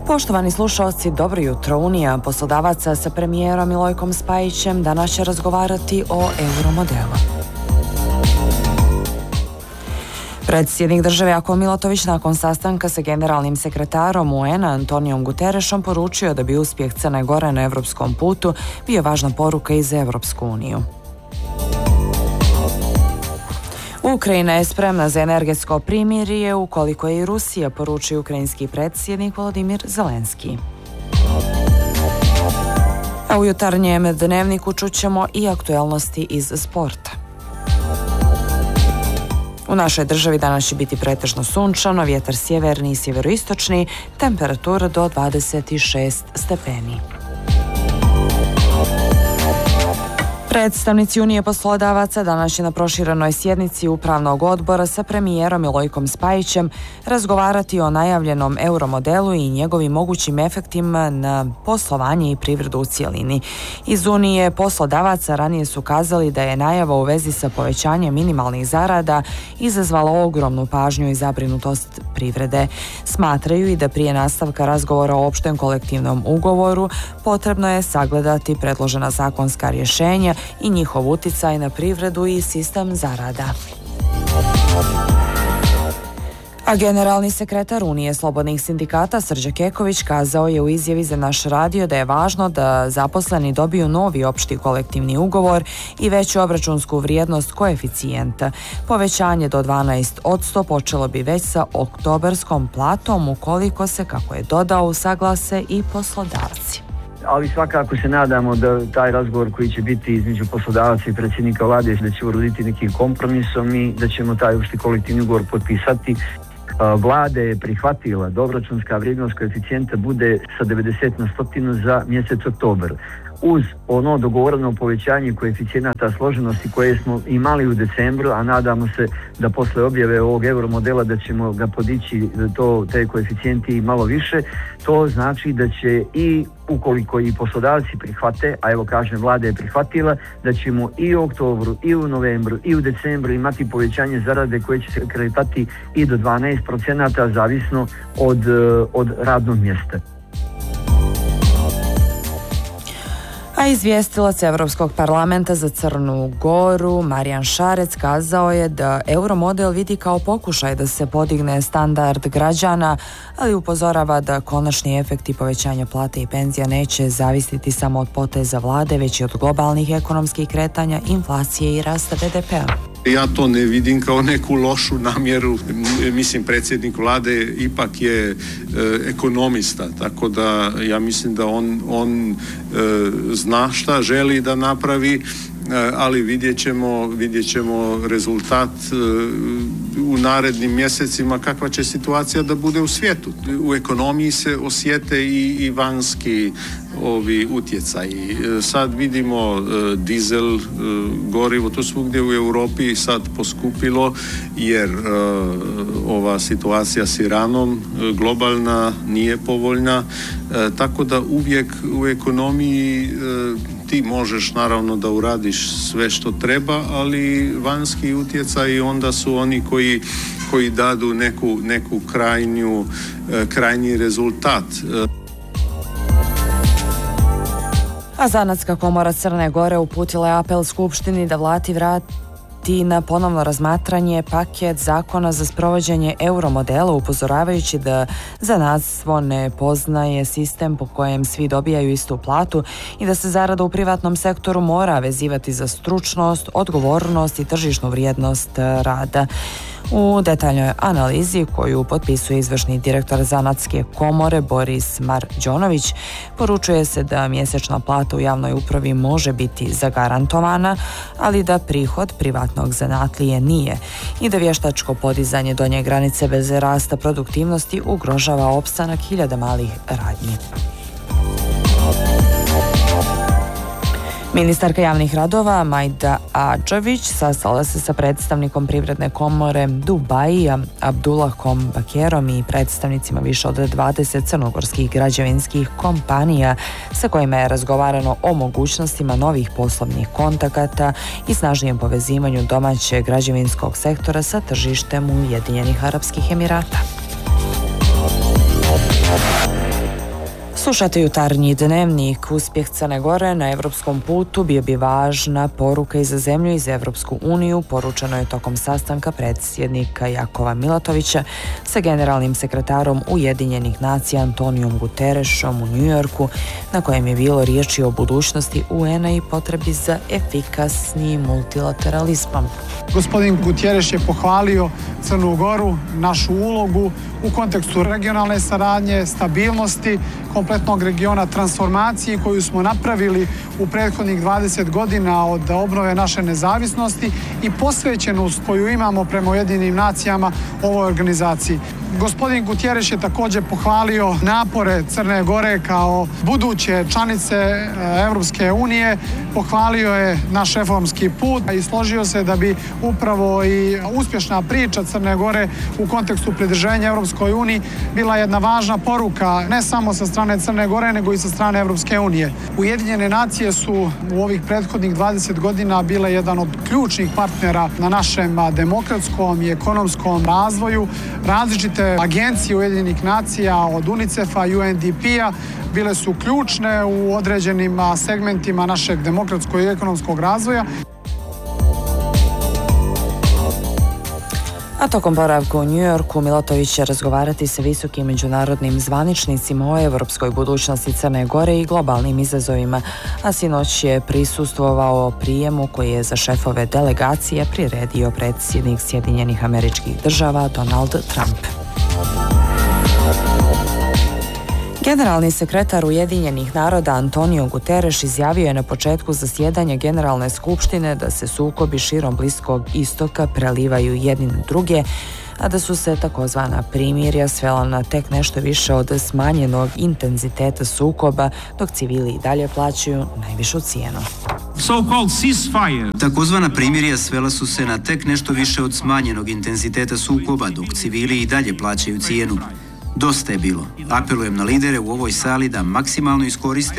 Poštovani slušalci, dobro jutro. Unija poslodavaca sa premijerom Milojkom Spajićem danas će razgovarati o euromodelu. Predsjednik države Jakov Milatović nakon sastanka sa generalnim sekretarom UN-a Antonijom Guterešom poručio da bi uspjeh Crne Gore na europskom putu bio važna poruka i za Europsku uniju. Ukrajina je spremna za energetsko primirje ukoliko je i Rusija, poručio ukrajinski predsjednik Volodimir Zelenski. A u jutarnjem dnevniku čućemo i aktualnosti iz sporta. U našoj državi danas će biti pretežno sunčano, vjetar sjeverni i sjeveroistočni, temperatura do 26 stepeni. Predstavnici Unije poslodavaca danas će na proširenoj sjednici Upravnog odbora sa premijerom Milojkom Spajićem razgovarati o najavljenom euromodelu i njegovim mogućim efektima na poslovanje i privredu u cjelini. Iz Unije poslodavaca ranije su kazali da je najava u vezi sa povećanjem minimalnih zarada izazvala ogromnu pažnju i zabrinutost privrede. Smatraju i da prije nastavka razgovora o opštem kolektivnom ugovoru potrebno je sagledati predložena zakonska rješenja i njihov utjecaj na privredu i sistem zarada. A generalni sekretar Unije slobodnih sindikata Srđan Keković kazao je u izjavi za naš radio da je važno da zaposleni dobiju novi opšti kolektivni ugovor i veću obračunsku vrijednost koeficijenta. Povećanje do 12% počelo bi već sa oktobarskom platom ukoliko se, kako je dodao, usaglase i poslodavci. Ali svakako se nadamo da taj razgovor koji će biti između poslodavaca i predsjednika vlade da će uroditi nekim kompromisom i da ćemo taj opšti kolektivni ugovor potpisati. Vlada je prihvatila da obračunska vrijednost koeficijenta bude sa 90 na 100 za mjesec oktobar. Uz ono dogovoreno povećanje koeficijenata složenosti koje smo imali u decembru, a nadamo se da posle objave ovog euromodela da ćemo ga podići te koeficijenti malo više, to znači da će i ukoliko i poslodavci prihvate, a evo kažem vlada je prihvatila, da ćemo i u oktobru, i u novembru, i u decembru imati povećanje zarade koje će se kretati i do 12%, zavisno od radnog mjesta. A izvjestilac Europskog parlamenta za Crnu Goru Marijan Šarec kazao je da euromodel vidi kao pokušaj da se podigne standard građana, ali upozorava da konačni efekti povećanja plate i penzija neće zavisiti samo od poteza vlade, već i od globalnih ekonomskih kretanja, inflacije i rasta BDP-a. Ja to ne vidim kao neku lošu namjeru. Mislim, predsjednik vlade ipak je ekonomista, tako da ja mislim da on zna šta želi da napravi, ali vidjet ćemo rezultat u narednim mjesecima kakva će situacija da bude u svijetu. U ekonomiji se osjete i vanjski utjecaji. Sad vidimo dizel, gorivo, to svugdje u Europi sad poskupilo jer ova situacija s Iranom globalna nije povoljna, tako da uvijek u ekonomiji ti možeš naravno da uradiš sve što treba, ali vanjski utjecaji onda su oni koji dadu neku krajnji rezultat. A Zanatska komora Crne Gore uputila je apel Skupštini da vrati na ponovno razmatranje paket zakona za sprovođenje euromodela, upozoravajući da zanatstvo ne poznaje sistem po kojem svi dobijaju istu platu i da se zarada u privatnom sektoru mora vezivati za stručnost, odgovornost i tržišnu vrijednost rada. U detaljnoj analizi koju potpisuje izvršni direktor Zanatske komore Boris Marđonović, poručuje se da mjesečna plata u javnoj upravi može biti zagarantovana, ali da prihod privatnog zanatlije nije i da vještačko podizanje donje granice bez rasta produktivnosti ugrožava opstanak hiljada malih radnji. Ministarka javnih radova Majda Adžović sastala se sa predstavnikom Privredne komore Dubaija Abdullahom Bakerom i predstavnicima više od 20 crnogorskih građevinskih kompanija sa kojima je razgovarano o mogućnostima novih poslovnih kontakata i snažnijem povezivanju domaćeg građevinskog sektora sa tržištem Ujedinjenih Arapskih Emirata. Slušate jutarnji dnevnik. Uspjeh Crne Gore na evropskom putu bio bi važna poruka i za zemlju i za Evropsku uniju, poručeno je tokom sastanka predsjednika Jakova Milatovića sa generalnim sekretarom Ujedinjenih nacija Antonijom Guterešom u Njujorku, na kojem je bilo riječi o budućnosti UN-a i potrebi za efikasnijim multilateralizmom. Gospodin Guterres je pohvalio Crnu Goru, našu ulogu u kontekstu regionalne saradnje, stabilnosti kompletnog regiona, transformaciji koju smo napravili u prethodnih 20 godina od obnove naše nezavisnosti i posvećenost koju imamo prema Ujedinjenim nacijama ovoj organizaciji. Gospodin Guterres je također pohvalio napore Crne Gore kao buduće članice Europske unije, pohvalio je naš reformski put i složio se da bi upravo i uspješna priča Crne Gore u kontekstu pridruženja Europskoj uniji bila jedna važna poruka ne samo sa strane Crne Gore nego i sa strane Europske unije. Ujedinjene nacije su u ovih prethodnih 20 godina bile jedan od ključnih partnera na našem demokratskom i ekonomskom razvoju. Različite agencije Ujedinjenih nacija od UNICEF-a, UNDP-a bile su ključne u određenim segmentima našeg demokratskog i ekonomskog razvoja. A tokom boravka u Njujorku Milatović će razgovarati sa visokim međunarodnim zvaničnicima o evropskoj budućnosti Crne Gore i globalnim izazovima, a sinoć je prisustvovao prijemu koji je za šefove delegacije priredio predsjednik Sjedinjenih Američkih Država Donald Trump. Generalni sekretar Ujedinjenih naroda Antonio Guterres izjavio je na početku zasjedanja Generalne skupštine da se sukobi širom Bliskog istoka prelivaju jedni na druge, a da su se takozvana primirja svela na tek nešto više od smanjenog intenziteta sukoba, dok civili i dalje plaćaju najvišu cijenu. Takozvana primirja svela su se na tek nešto više od smanjenog intenziteta sukoba, dok civili i dalje plaćaju cijenu. Dosta je bilo. Apelujem na lidere u ovoj sali da maksimalno iskoriste